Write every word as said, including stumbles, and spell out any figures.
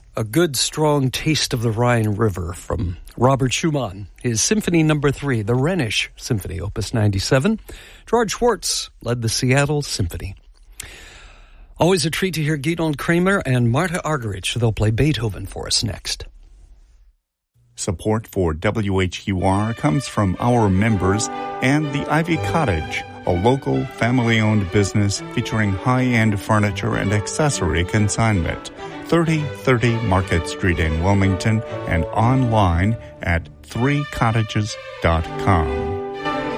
A good, strong taste of the Rhine River from Robert Schumann. His Symphony Number Three, the Rhenish Symphony, Opus ninety-seven. George Schwartz led the Seattle Symphony. Always a treat to hear Gidon Kramer and Marta Argerich. They'll play Beethoven for us next. Support for W H U R comes from our members and the Ivy Cottage, a local family-owned business featuring high-end furniture and accessory consignment. thirty thirty Market Street in Wilmington and online at three cottages dot com.